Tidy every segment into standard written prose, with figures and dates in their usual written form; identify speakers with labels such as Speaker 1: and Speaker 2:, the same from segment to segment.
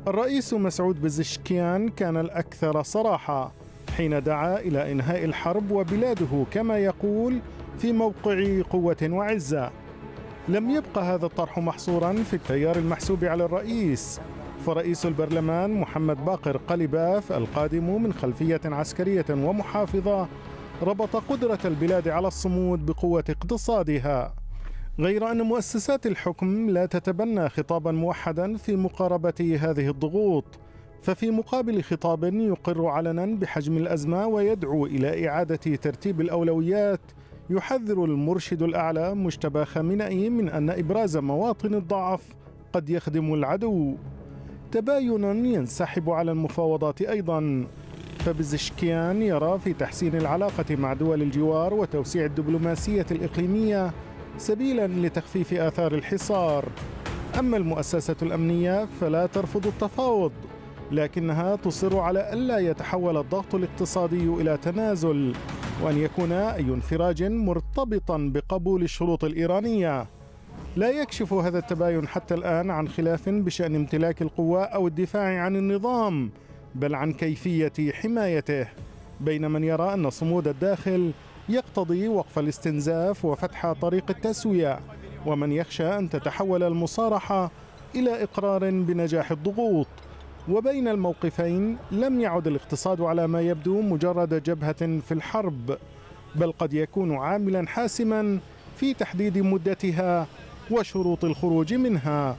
Speaker 1: الرئيس مسعود بزشكيان كان الأكثر صراحة حين دعا إلى إنهاء الحرب وبلاده كما يقول في موقع قوة وعزة. لم يبقى هذا الطرح محصورا في التيار المحسوب على الرئيس، فرئيس البرلمان محمد باقر قلباف القادم من خلفية عسكرية ومحافظة ربط قدرة البلاد على الصمود بقوة اقتصادها، غير أن مؤسسات الحكم لا تتبنى خطابا موحدا في مقاربة هذه الضغوط، ففي مقابل خطاب يقر علنا بحجم الأزمة ويدعو إلى إعادة ترتيب الأولويات، يحذر المرشد الأعلى مجتبى خامنئي من أن إبراز مواطن الضعف قد يخدم العدو. تباين ينسحب على المفاوضات أيضا، فبزشكيان يرى في تحسين العلاقة مع دول الجوار وتوسيع الدبلوماسية الإقليمية سبيلا لتخفيف آثار الحصار. أما المؤسسة الأمنية فلا ترفض التفاوض، لكنها تصر على ألا يتحول الضغط الاقتصادي إلى تنازل، وأن يكون أي انفراج مرتبطا بقبول الشروط الإيرانية. لا يكشف هذا التباين حتى الآن عن خلاف بشأن امتلاك القوة أو الدفاع عن النظام، بل عن كيفية حمايته، بين من يرى أن صمود الداخل يقتضي وقف الاستنزاف وفتح طريق التسوية، ومن يخشى أن تتحول المصارحة إلى إقرار بنجاح الضغوط. وبين الموقفين لم يعد الاقتصاد على ما يبدو مجرد جبهة في الحرب، بل قد يكون عاملا حاسما في تحديد مدتها وشروط الخروج منها.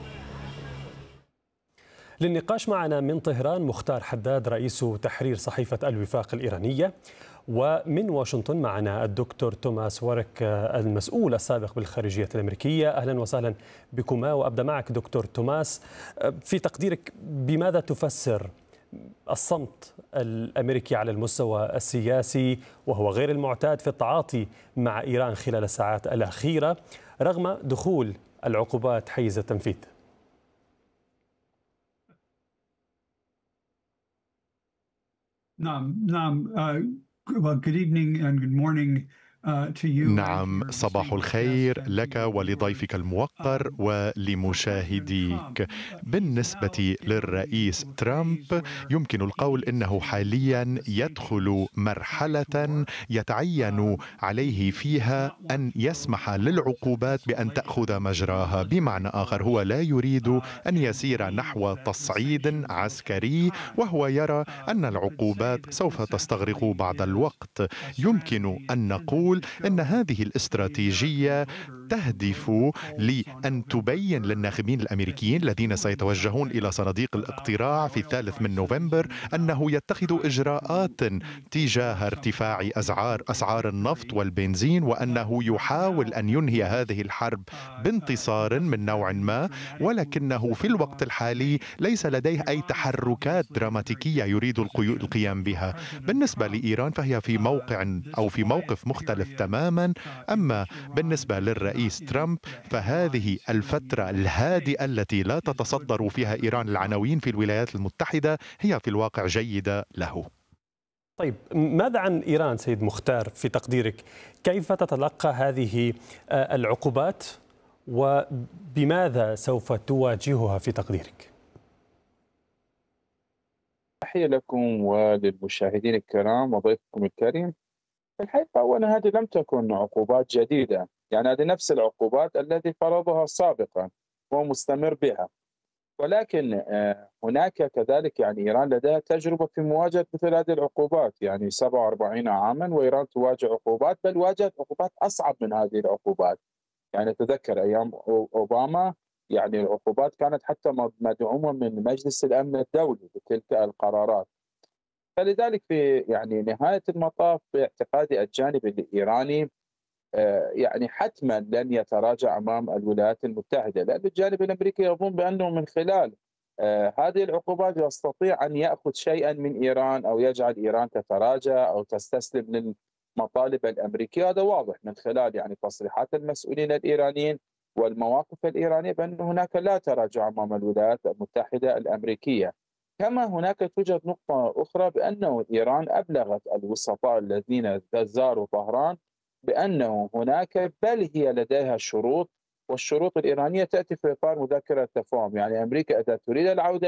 Speaker 2: للنقاش معنا من طهران مختار حداد رئيس تحرير صحيفة الوفاق الإيرانية، ومن واشنطن معنا الدكتور توماس وارك المسؤول السابق بالخارجية الأمريكية. أهلا وسهلا بكما، وأبدأ معك دكتور توماس. في تقديرك بماذا تفسر الصمت الأمريكي على المستوى السياسي، وهو غير المعتاد في التعاطي مع إيران خلال الساعات الأخيرة رغم دخول العقوبات حيز التنفيذ؟
Speaker 3: نعم. Well, good evening and good morning to you.
Speaker 4: نعم، صباح الخير لك ولضيفك الموقر ولمشاهديك. بالنسبة للرئيس ترامب يمكن القول إنه حاليا يدخل مرحلة يتعين عليه فيها أن يسمح للعقوبات بأن تأخذ مجراها، بمعنى آخر هو لا يريد أن يسير نحو تصعيد عسكري، وهو يرى أن العقوبات سوف تستغرق بعض الوقت. يمكن أن نقول أن هذه الاستراتيجية تهدف لأن تبين للناخبين الأمريكيين الذين سيتوجهون إلى صناديق الاقتراع في 3 من نوفمبر أنه يتخذ إجراءات تجاه ارتفاع أسعار النفط والبنزين، وأنه يحاول أن ينهي هذه الحرب بانتصار من نوع ما، ولكنه في الوقت الحالي ليس لديه أي تحركات دراماتيكية يريد القيام بها. بالنسبة لإيران فهي في موقف مختلف تماما. أما بالنسبة للرئيس ترامب فهذه الفترة الهادئة التي لا تتصدر فيها إيران العناوين في الولايات المتحدة هي في الواقع جيدة له.
Speaker 2: طيب، ماذا عن إيران سيد مختار في تقديرك؟ كيف تتلقى هذه العقوبات وبماذا سوف تواجهها في تقديرك؟
Speaker 5: تحية لكم وللمشاهدين الكرام وضيفكم الكريم. في الحقيقة أولا هذه لم تكن عقوبات جديدة، يعني هذه نفس العقوبات التي فرضها سابقا ومستمر بها، ولكن هناك كذلك يعني إيران لديها تجربة في مواجهة مثل هذه العقوبات، يعني 47 عاما وإيران تواجه عقوبات، بل واجهت عقوبات أصعب من هذه العقوبات. يعني أتذكر أيام أوباما يعني العقوبات كانت حتى مدعومة من مجلس الأمن الدولي بتلك القرارات. فلذلك في يعني نهاية المطاف باعتقادي الجانب الإيراني يعني حتما لن يتراجع أمام الولايات المتحدة، لأن الجانب الأمريكي يظن بأنه من خلال هذه العقوبات يستطيع أن يأخذ شيئا من إيران أو يجعل إيران تتراجع أو تستسلم للمطالب الأمريكية. هذا واضح من خلال يعني تصريحات المسؤولين الإيرانيين والمواقف الإيرانية بأن هناك لا تراجع أمام الولايات المتحدة الأمريكية. كما هناك توجد نقطة أخرى بأنه إيران أبلغت الوسطاء الذين زاروا طهران بأنه هناك بل هي لديها شروط، والشروط الإيرانية تأتي في إطار مذكرة تفاهم. يعني أمريكا إذا تريد العودة